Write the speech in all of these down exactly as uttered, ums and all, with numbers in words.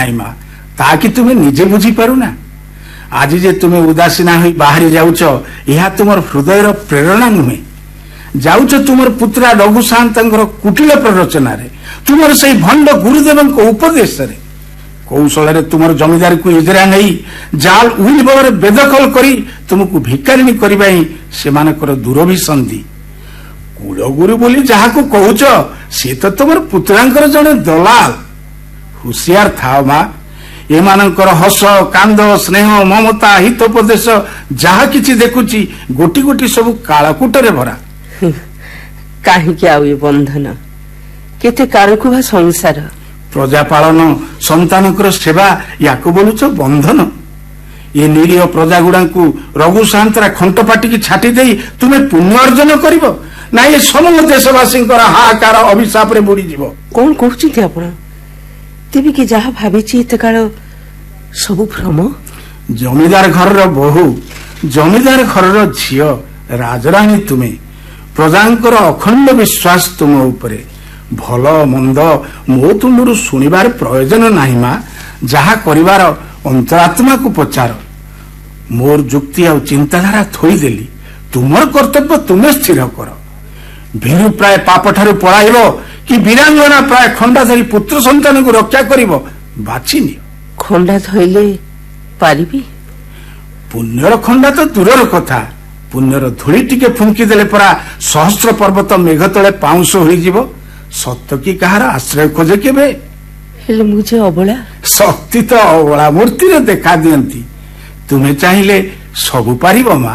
ନାହିଁ ମା, ତା କି ତୁମେ ନିଜେ ବୁଝିପାରୁନା? ଆଜି ଯେ ତୁମେ ଉଦାସୀନା ହୋଇ ବାହାରି ଯାଉଛ, ଏହା ତୁମର ହୃଦୟର ପ୍ରେରଣା ନୁହେଁ। ଯାଉଛ ତୁମର ପୁତ୍ରା ରଘୁ ସାଆନ୍ତଙ୍କର କୁଟିଳ ପ୍ରରୋଚନାରେ, ତୁମର ସେହି ଭଣ୍ଡ ଗୁରୁଦେବଙ୍କ ଉପଦେଶରେ। କୌଶଳରେ ତୁମର ଜମିଦାରକୁ ଇଜରା ନେଇ ଜାଲ ଉଇଲ ଭାବରେ ବେଦଖଲ କରି ତୁମକୁ ଭିକାରିଣୀ କରିବା ହିଁ ସେମାନଙ୍କର ଦୁରଭିସନ୍ଧି। କୁଳଗୁରୁ ବୋଲି ଯାହାକୁ କହୁଛ, ସେ ତ ତୁମର ପୁତ୍ରାଙ୍କର ଜଣେ ଦଲାଲ। ହୁସିଆର ଥାଅ ମା, ଏମାନଙ୍କର ହସ କାନ୍ଦ ସ୍ନେହ ମମତା ହିତୋପଦେଶ ଯାହା କିଛି ଦେଖୁଛି ଗୋଟି ଗୋଟି ସବୁ କାଳକୂଟରେ ଭରା। କାହିଁକି ଆଉ ଏ ବନ୍ଧନ, କେତେ କାଳକୁଭା ସଂସାର। ପ୍ରଜା ପାଳନ ସନ୍ତାନଙ୍କର ସେବା, ୟାକୁ ବୋଲୁଛ ବନ୍ଧନ? ଏ ନିରୀହ ପ୍ରଜା ଗୁଡାଙ୍କୁ ରଘୁ ସାଆନ୍ତରା ଖଣ୍ଟ ପାଟିକି ଛାଟି ଦେଇ ତୁମେ ପୁଣ୍ୟ ଅର୍ଜନ କରିବ, ନା ଏ ସମଗ୍ର ଦେଶବାସୀଙ୍କର ହାହାକାର ଅଭିଶାପରେ ବୁଡିଯିବ? କଣ କହୁଛନ୍ତି ଆପଣ? ତେବେ କି ଯାହା ଭାବିଛି ଏତେ କାଳ ସବୁ ଭ୍ରମ? ଜମିଦାର ଘରର ବୋହୂ, ଜମିଦାର ଘରର ଝିଅ, ରାଜରାଣୀ ତୁମେ। ପ୍ରଜାଙ୍କର ଅଖଣ୍ଡ ବିଶ୍ୱାସ ତୁମ ଉପରେ। ଭଲ ମନ୍ଦ ମୋ ତୁଣ୍ଡରୁ ଶୁଣିବାର ପ୍ରୟୋଜନ ନାହିଁ ମା, ଯାହା କରିବାର ଅନ୍ତରାତ୍ମାକୁ ପଚାର। ମୋର ଯୁକ୍ତି ଆଉ ଚିନ୍ତାଧାରା ଥୋଇଦେଲି, ତୁମର କର୍ତ୍ତବ୍ୟ ତୁମେ ସ୍ଥିର କର। ଭୀରୁ ପ୍ରାୟ ପାପଠାରୁ ପଳାଇବ କି ବୀରାଙ୍ଗନା ପ୍ରାୟ ଖଣ୍ଡା ଧରି ପୁତ୍ର ସନ୍ତାନକୁ ରକ୍ଷା କରିବ, ବାଛି ନିଅ। ଖଣ୍ଡା ଧଇଲେ ପାରିବି? ପୁଣ୍ୟର ଖଣ୍ଡା ତ ଦୂରର କଥା, ପୁଣ୍ୟର ଧୂଳି ଟିକେ ଫୁଙ୍କିଦେଲେ ପରା ସହସ୍ର ପର୍ବତ ମେଘ ତଳେ ପାଉଁଶ ହୋଇଯିବ। ସତ କି କାହାର ଆଶ୍ରୟ ଖୋଜେ କେବେ? ହେଲେ ମୁଁ ଯେ ଅବଳା। ଶକ୍ତି ତ ଅବଳା ମୂର୍ତ୍ତିରେ ଦେଖା ଦିଅନ୍ତି। ତୁମେ ଚାହିଁଲେ ସବୁ ପାରିବ ମା।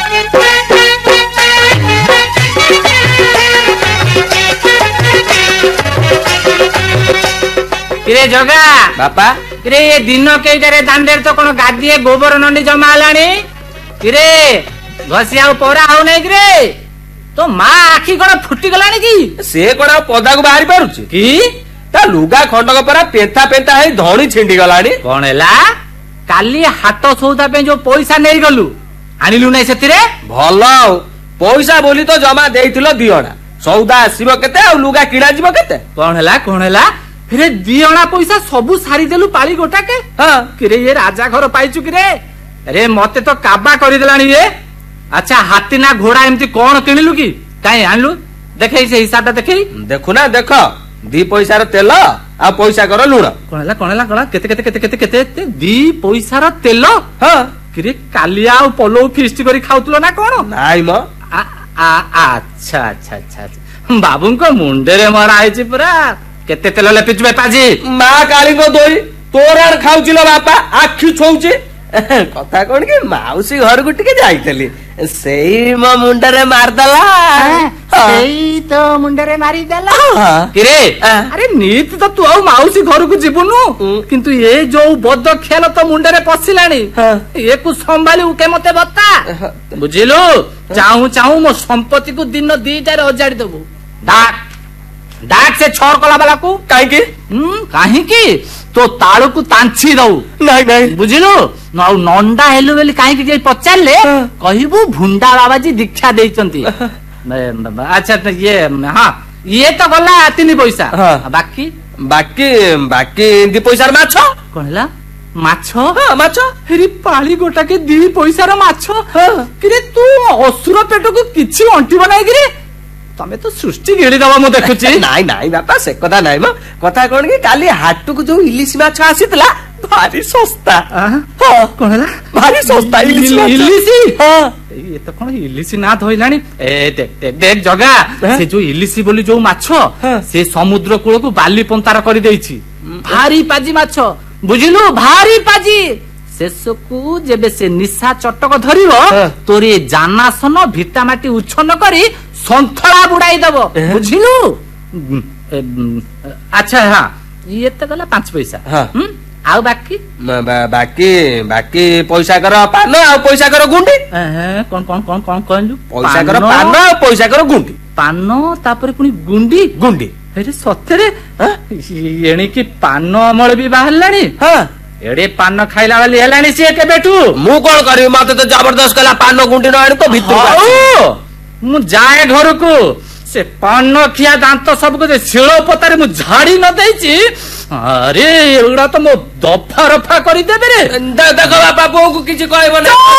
କିରେ ଜଗା ବାପା, କିରେ ଏ ଦିନ କେଇଟାରେ ଦାଣ୍ଡରେ ତ କଣ ଗାଦିଏ ଗୋବର ନଣ୍ଡି ଜମା ହେଲାଣି? କିରେ ଘଷି ଆଉ ପରା ହଉନାଇ କିରେ? ତୋ ମା ଆଖି କଣ ଫୁଟିଗଲାଣି କି? ସେ କଣ ଆଉ ପଦାକୁ ବାହାରି ପାରୁଛି କି? ତା ଲୁଗା ଖଣ୍ଡକ ପରା ପେନ୍ଥା ପେନ୍ଥା ହେଇ ଧଣି ଛିଣ୍ଡି ଗଲାଣି। କଣ ହେଲା? କାଲି ହାଟ ସଉଦା ପାଇଁ ଯୋଉ ପଇସା ନେଇଗଲୁ, ଆଣିଲୁ ନାଇଁ ସେଥିରେ? ଭଲ ଆଉ ପଇସା ବୋଲି ତ ଜମା ଦେଇଥିଲ ଦି ଅଣା, ସଉଦା ଆସିବ କେତେ ଆଉ ଲୁଗା କିଣା ଯିବ କେତେ? କଣ ହେଲା କଣ ହେଲା? ଫେରେ ଦି ଅଣା ପଇସା ସବୁ ସାରିଦେଲୁ ପାଳି ଗୋଟାକେ? ହଁ। କିରେ ଏ ରାଜା ଘର ପାଇଛୁ କିରେ? ରେ ମତେ ତ କାବା କରିଦେଲାଣି ରେ। ଆଚ୍ଛା ହାତୀ ନା ଘୋଡା ଏମିତି କଣ କିଣିଲୁ କି? କାଇଁ ଆଣିଲୁ? ଦେଖେଇ ସେ ହିସାବଟା ଦେଖେଇ। ଦେଖୁନା ଦେଖ, ଦି ପଇସାର ତେଲ ଆଉ ପଇସା କର ଲୁଣ। କଣ ହେଲା କଣ ହେଲା କଣ କେତେ କେତେ କେତେ କେତେ କେତେ ଦି ପଇସାର ତେଲ? ହଁ। କିରେ କାଲିଆ ଆଉ ପଲଉ ଫିଷ୍ଟ କରି ଖାଉଥିଲ ନା କଣ? ନାଇଁ ମ। ଆଚ୍ଛା ଆଚ୍ଛା ଆଚ୍ଛା ବାବୁଙ୍କ ମୁଣ୍ଡରେ ମରା ହେଇଛି ପୁରା। କେତେ ତେଲ ଲେପିଛୁ ବେପାଜି? ମା କାଳିଙ୍କ ଦୋଇ ତୋର ଆଡେ ଖାଉଛି ଲୋ ବାପା, ଆଖି ଛଉଚି। କଥା କଣ କି, ମାଉସୀ ଘରକୁ ଟିକେ ଯାଇଥିଲି, ସେଇ ମୋ ମୁଣ୍ଡରେ ମାରିଦେଲା। ସେଇ ତ ମୁଣ୍ଡରେ ମାରିଦେଲା। କିରେ ଆରେ ନିତି ତ ତୁ ଆଉ ମାଉସୀ ଘରକୁ ଯିବୁନୁ, କିନ୍ତୁ ଏ ଯୋଉ ବଦ ଖେଳ ତ ମୁଣ୍ଡରେ ପଶିଲାଣି, ଏକୁ ସମ୍ଭାଳିବୁ କେମତେ ବତା? ବୁଝିଲୁ? ଚାହୁଁ ଚାହୁଁ ମୋ ସମ୍ପତ୍ତିକୁ ଦିନ ଦିଟାରେ ଅଜାଡି ଦବୁ। ଡାକ ଡାକ ସେ ଛଅର କଲା ବାଲାକୁ। କାହିଁକି? କାହିଁକି ତୋ ତାଳୁକୁ ତାଞ୍ଛି ଦଉ। ନାଇଁ ନାଇଁ ବୁଝିଲୁ? ଆଉ ନଣ୍ଡା ହେଲୁ ବୋଲି କାହିଁକି ଯାଇ ପଚାରିଲେ କହିବୁ ଭୁଣ୍ଡା ବାବାଜୀ ଦୀକ୍ଷା ଦେଇଛନ୍ତି। ଆଚ୍ଛା ଇଏ ହଁ ଇଏ ତ ଗଲା ତିନି ପଇସା, ବାକି ବାକି ବାକି ଦି ପଇସାର ମାଛ। କଣ ହେଲା? ମାଛ? ମାଛ ହେରି ପାଳି ଗୋଟାକେ ଦି ପଇସାର ମାଛ। କିରେ ତୁ ଅସୁର ପେଟକୁ କିଛି ଅଣ୍ଟିବ ନାହିଁ କିରେ? ତମେ ତ ସୃଷ୍ଟି ଗିଳିଦବ ମୁଁ ଦେଖୁଛି। ନାଇଁ ନାଇଁ ବାପା, ସେ କଥା ନାଇଁ ମ। କଥା କଣ କି, କାଲି ହାଟକୁ ଯୋଉ ଇଲିଶି ମାଛ ଆସିଥିଲା ଭାରି ଶସ୍ତା। କଣ ହେଲା? ଭାରି ଶସ୍ତା ଇଲିଶି। ଇଲିଶି? ଏ ତ କଣ ଇଲିଶି ନା ଧଇଲାଣି? ଏ ଦେଖ ଦେଖ ଜଗା, ସେ ଯୋଉ ଇଲିଶି ବୋଲି ଯୋଉ ମାଛ, ସେ ସମୁଦ୍ର କୂଳକୁ ବାଲି ପନ୍ତାର କରିଦେଇଛି। ଭାରି ପାଜି ମାଛ, ବୁଝିଲୁ? ଭାରି ପାଜି। ଶେଷକୁ ଯେବେ ସେ ନିଶା ଚଟକ ଧରିବ, ତୋର ଏ ଜାନାସନ ଭିଟାମାଟି ଉଚ୍ଛନ୍ନ କରି ସନ୍ଥଳା ବୁଡାଇ ଦବ। ବୁଝିଲୁ? ଆଚ୍ଛା ହଁ ଇଏ ତ ଗଲା ପାଞ୍ଚ ପଇସା। ଆଉ ବାକି ବାକି ବାକି ପଇସା କର ପାନ ଆଉ ପଇସା କର ଗୁଣ୍ଡି। କଣ କଣ କଣ କଣ କହିଲୁ? ପଇସା କର ପାନ ଆଉ ପଇସା କର ଗୁଣ୍ଡି। ପାନ ତାପରେ ପୁଣି ଗୁଣ୍ଡି? ଗୁଣ୍ଡି। ଏରେ ସତରେ ଏଣିକି ପାନ ଅମଳ ବି ବାହାରିଲାଣି। ଏଡେ ପାନ ଖାଇଲା ବୋଲି ହେଲାଣି ସିଏ କେବେଠୁ? ମୁଁ କଣ କରିବି, ମତେ ତ ଜବରଦସ୍ତ କଲା ପାନ ଗୁଣ୍ଡି ନ ଆଣି ତ ଭିତରୁ। ମୁଁ ଯାଏ ଘରକୁ, ସେ ପାନ ଖିଆ ଦାନ୍ତ ସବୁକୁ ଯେ ଶିଳ ପତାରେ ମୁଁ ଝାଡି ନ ଦେଇଛି, ଆରେ ଏଗୁଡା ତ ମୋ ଦଫା ରଫା କରିଦେବେ ରେ। ଦେଖ ବାପା, ବୋଉକୁ କିଛି କହିବ ନା।